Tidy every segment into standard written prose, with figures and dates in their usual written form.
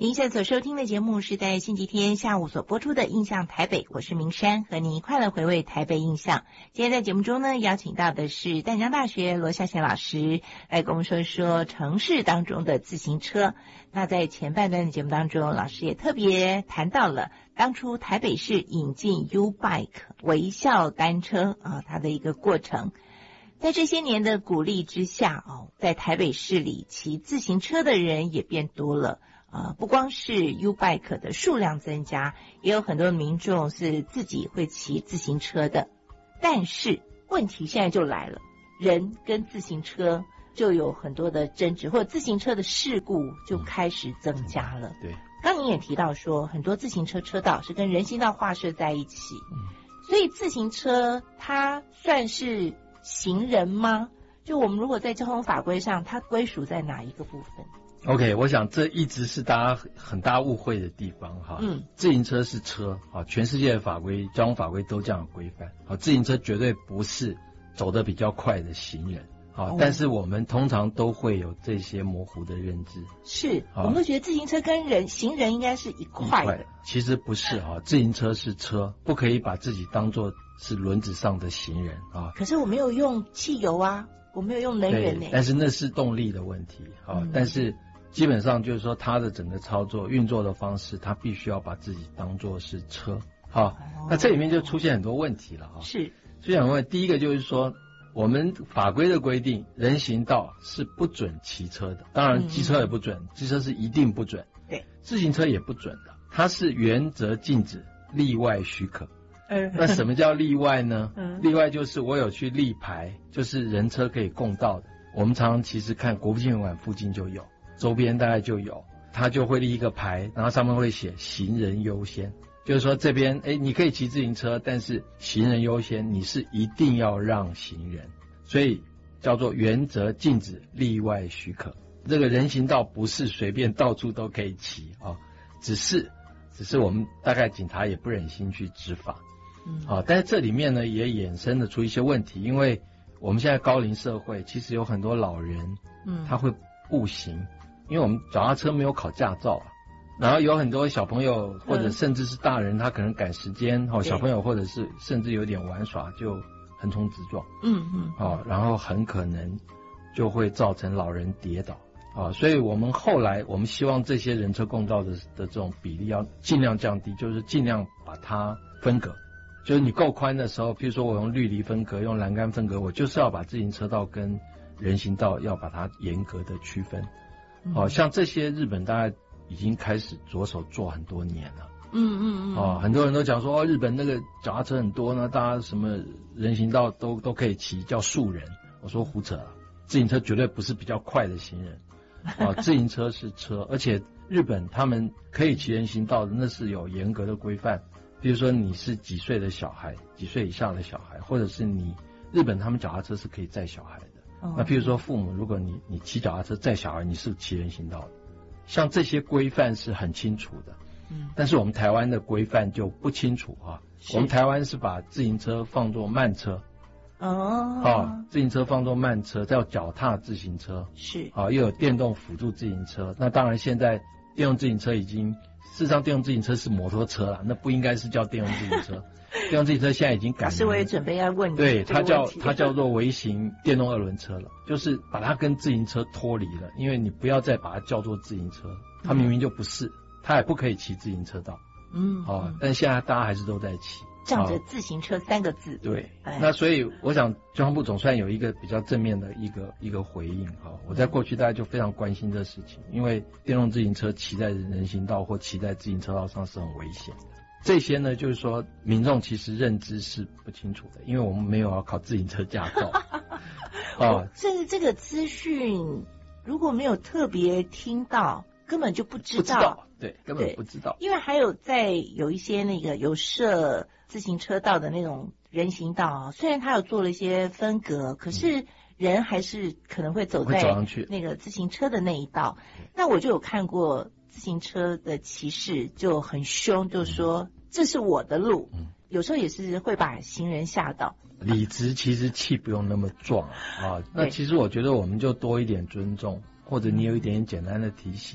您现在所收听的节目是在星期天下午所播出的《印象台北》，我是明山，和您一块来回味台北印象。今天在节目中呢，邀请到的是淡江大学罗孝贤老师来跟我们说一说城市当中的自行车。那在前半段的节目当中，老师也特别谈到了当初台北市引进 U-Bike 微笑单车它的一个过程。在这些年的鼓励之下在台北市里骑自行车的人也变多了。不光是 U-Bike 的数量增加，也有很多民众是自己会骑自行车的。但是问题现在就来了，人跟自行车就有很多的争执，或者自行车的事故就开始增加了。 对， 刚您也提到说，很多自行车车道是跟人行道划设在一起，所以自行车它算是行人吗？就我们如果在交通法规上，它归属在哪一个部分 ？OK， 我想这一直是大家很大误会的地方哈。自行车是车全世界的法规、交通法规都这样规范。自行车绝对不是走得比较快的行人但是我们通常都会有这些模糊的认知。 是，我们都觉得自行车跟行人应该是一块的。 其实不是自行车是车，不可以把自己当作是轮子上的行人可是我没有用汽油我没有用能源但是那是动力的问题但是基本上就是说，它的整个操作运作的方式，它必须要把自己当作是车。那这里面就出现很多问题了是， 出现很多问题。第一个就是说，我们法规的规定，人行道是不准骑车的，当然机车也不准，机车是一定不准， 对， 自行车也不准的，它是原则禁止，例外许可。那什么叫例外呢？例外就是我有去立牌，就是人车可以共道的。我们常常其实看国父纪念馆附近就有。周边大概就有，他就会立一个牌，然后上面会写行人优先，就是说这边你可以骑自行车，但是行人优先，你是一定要让行人，所以叫做原则禁止，例外许可。这个人行道不是随便到处都可以骑只是我们大概警察也不忍心去执法但是这里面呢也衍生了出一些问题，因为我们现在高龄社会，其实有很多老人他会步行。因为我们脚踏车没有考驾照然后有很多小朋友或者甚至是大人，他可能赶时间小朋友或者是甚至有点玩耍就横冲直撞然后很可能就会造成老人跌倒所以我们后来我们希望这些人车共道的这种比例要尽量降低，就是尽量把它分隔，就是你够宽的时候，比如说我用绿篱分隔，用栏杆分隔，我就是要把自行车道跟人行道要把它严格的区分像这些日本大概已经开始着手做很多年了。很多人都讲说日本那个脚踏车很多呢，大家什么人行道都可以骑，叫素人。我说胡扯自行车绝对不是比较快的行人自行车是车，而且日本他们可以骑人行道的，那是有严格的规范。比如说你是几岁的小孩，几岁以下的小孩，或者是日本他们脚踏车是可以载小孩的。那譬如说父母，如果你骑脚踏车载小孩，你是骑人行道的，像这些规范是很清楚的。但是我们台湾的规范就不清楚我们台湾是把自行车放作慢车自行车放作慢车，叫脚踏自行车是又有电动辅助自行车。那当然现在电动自行车事实上电动自行车是摩托车啦，那不应该是叫电动自行车电动自行车现在已经改名了， 是我也准备要问你， 对，它叫做微型电动二轮车了，就是把它跟自行车脱离了，因为你不要再把它叫做自行车，它明明就不是，它也不可以骑自行车道但现在大家还是都在骑， 仗着自行车3个字对那所以我想交通部总算有一个比较正面的一个回应我在过去大家就非常关心这事情，因为电动自行车骑在人行道或骑在自行车道上是很危险的。这些呢就是说民众其实认知是不清楚的，因为我们没有要考自行车驾照甚至这个资讯如果没有特别听到，根本就不知道对，根本不知道。 因为还有一些那个有设自行车道的那种人行道虽然它有做了一些分隔，可是人还是可能会走在那个自行车的那一道。那我就有看过自行车的骑士就很凶，就说这是我的路有时候也是会把行人吓到。 理直其实气不用那么壮那其实我觉得我们就多一点尊重，或者你有一点简单的提醒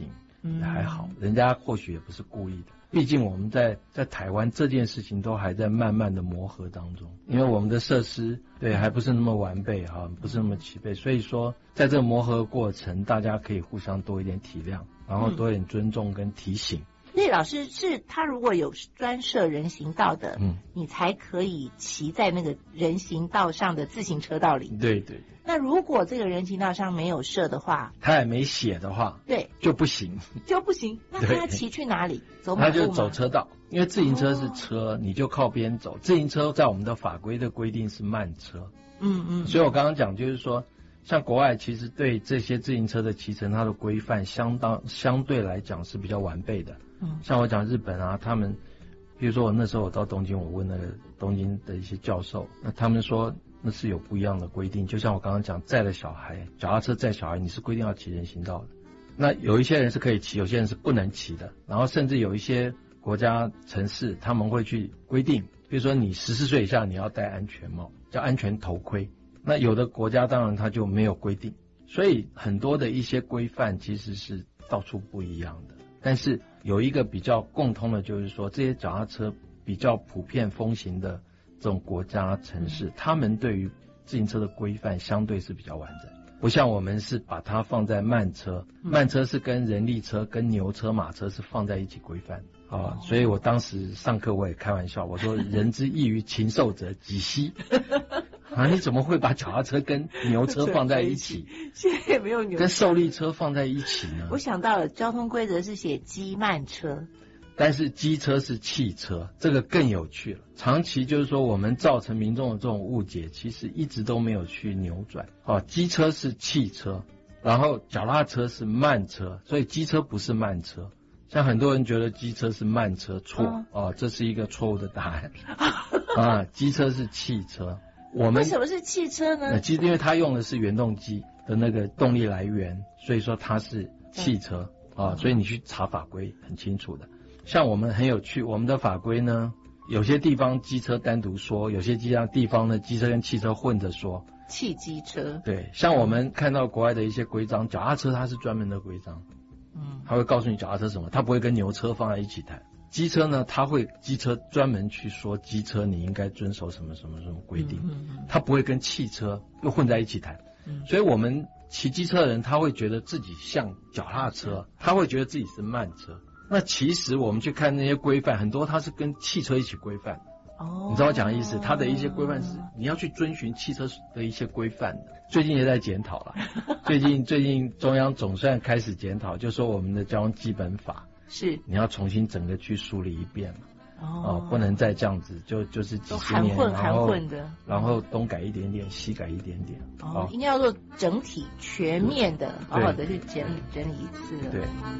也还好，人家或许也不是故意的。毕竟我们在台湾这件事情都还在慢慢的磨合当中，因为我们的设施还不是那么完备不是那么齐备，所以说在这个磨合过程，大家可以互相多一点体谅，然后多一点尊重跟提醒。 所以老师是他如果有专设人行道的，你才可以骑在那个人行道上的自行车道里。 对对。 那如果这个人行道上没有设的话， 他也没写的话， 对， 就不行。 那他骑去哪里？走马路吗？ 他就走车道，因为自行车是车，你就靠边走。自行车在我们的法规的规定是慢车。所以我刚刚讲就是说，像国外其实对这些自行车的骑乘，它的规范相对来讲是比较完备的。像我讲日本啊，他们比如说我那时候我到东京，我问那个东京的一些教授，那他们说那是有不一样的规定。就像我刚刚讲，载了小孩，脚踏车载小孩，你是规定要骑人行道的。那有一些人是可以骑，有些人是不能骑的。然后甚至有一些国家城市他们会去规定，比如说你14岁以下你要戴安全帽，叫安全头盔。那有的国家当然它就没有规定，所以很多的一些规范其实是到处不一样的。但是有一个比较共通的，就是说这些脚踏车比较普遍风行的这种国家城市，他们对于自行车的规范相对是比较完整，不像我们是把它放在慢车，慢车是跟人力车跟牛车马车是放在一起规范所以我当时上课我也开玩笑，我说人之异于禽兽者几希你怎么会把脚踏车跟牛车放在一起？ 现在也没有牛车跟受力车放在一起呢？ 我想到了交通规则是写机慢车， 但是机车是汽车，这个更有趣了。长期就是说我们造成民众的这种误解，其实一直都没有去扭转。机车是汽车，然后脚踏车是慢车，所以机车不是慢车。像很多人觉得机车是慢车，错这是一个错误的答案机车是汽车。 为什么是汽车呢？ 因为它用的是原动机的那个动力来源，所以说它是汽车所以你去查法规很清楚的。像我们很有趣，我们的法规呢，有些地方机车单独说，有些地方呢机车跟汽车混着说。 汽机车。 对，像我们看到国外的一些规章，脚踏车它是专门的规章，它会告诉你脚踏车什么，它不会跟牛车放在一起谈。机车呢，它会机车专门去说机车你应该遵守什么什么什么规定，它不会跟汽车又混在一起谈。所以我们骑机车的人，他会觉得自己像脚踏车，他会觉得自己是慢车。那其实我们去看那些规范，很多它是跟汽车一起规范的。你知道我讲的意思？它的一些规范是你要去遵循汽车的一些规范的。最近也在检讨了，最近中央总算开始检讨，就说我们的交通基本法是你要重新整个去梳理一遍了。不能再这样子，就是几十年含混的， 然后东改一点点，西改一点点。 应该要做整体全面的，好好的去整理一次。 对。